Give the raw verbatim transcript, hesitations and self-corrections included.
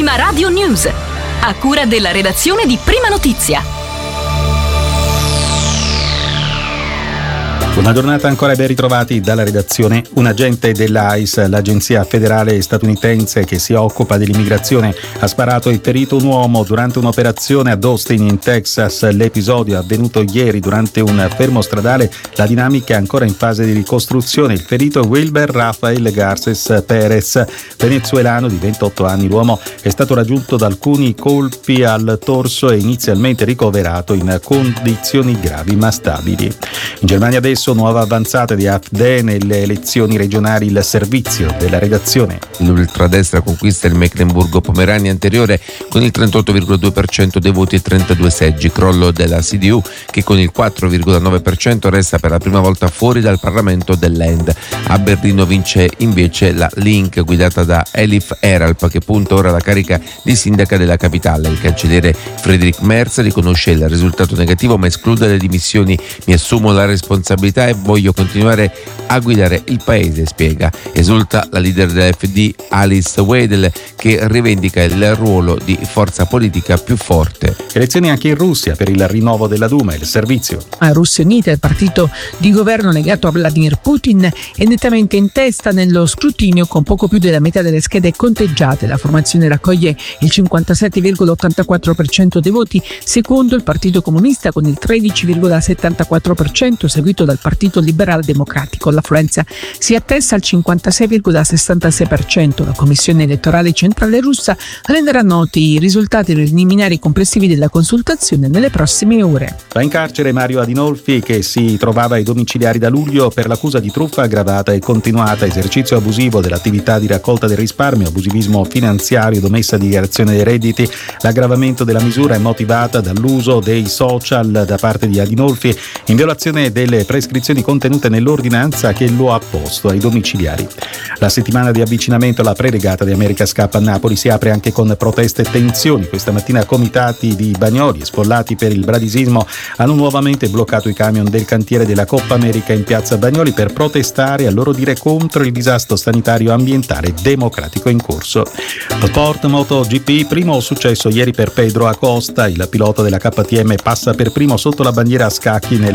Prima Radio News, a cura della redazione di Prima Notizia. Una giornata ancora e ben ritrovati dalla redazione. Un agente dell'A I S, l'agenzia federale statunitense che si occupa dell'immigrazione, ha sparato e ferito un uomo durante un'operazione ad Austin in Texas. L'episodio è avvenuto ieri durante un fermo stradale. La dinamica è ancora in fase di ricostruzione. Il ferito è Wilber Rafael Garces Perez, venezuelano di ventotto anni. L'uomo è stato raggiunto da alcuni colpi al torso e inizialmente ricoverato in condizioni gravi ma stabili. In Germania adesso nuova avanzata di A F D nelle elezioni regionali. Il servizio della redazione. L'ultradestra conquista il Mecklenburgo-Pomerania anteriore con il trentotto virgola due per cento dei voti e trentadue seggi. Crollo della C D U che con il quattro virgola nove per cento resta per la prima volta fuori dal Parlamento del Land. A Berlino vince invece la Link guidata da Elif Eralp, che punta ora la carica di sindaca della capitale. Il cancelliere Friedrich Merz riconosce il risultato negativo ma esclude le dimissioni. Mi assumo la responsabilità e voglio continuare a guidare il paese, spiega. Esulta la leader dell'F D Alice Weidel, che rivendica il ruolo di forza politica più forte. Elezioni anche in Russia per il rinnovo della Duma. Il servizio. A Russia Unita, il partito di governo legato a Vladimir Putin è nettamente in testa nello scrutinio con poco più della metà delle schede conteggiate. La formazione raccoglie il cinquantasette virgola ottantaquattro per cento dei voti, secondo il Partito Comunista con il tredici virgola settantaquattro per cento, seguito dal Partito Liberal Democratico. L'affluenza si attesta al cinquantasei virgola sessantasei per cento. La Commissione elettorale centrale russa renderà noti i risultati preliminari complessivi della consultazione nelle prossime ore. Va in carcere Mario Adinolfi, che si trovava ai domiciliari da luglio per l'accusa di truffa aggravata e continuata, esercizio abusivo dell'attività di raccolta del risparmio, abusivismo finanziario, omessa dichiarazione dei redditi. L'aggravamento della misura è motivata dall'uso dei social da parte di Adinolfi in violazione delle prescrizioni contenute nell'ordinanza che lo ha posto ai domiciliari. La settimana di avvicinamento alla prelegata di America's Cup a Napoli si apre anche con proteste e tensioni. Questa mattina comitati di Bagnoli, sfollati per il bradisismo, hanno nuovamente bloccato i camion del cantiere della Coppa America in piazza Bagnoli per protestare, a loro dire, contro il disastro sanitario ambientale democratico in corso. Sport MotoGP, primo successo ieri per Pedro Acosta. Il pilota della K T M passa per primo sotto la bandiera a scacchi nel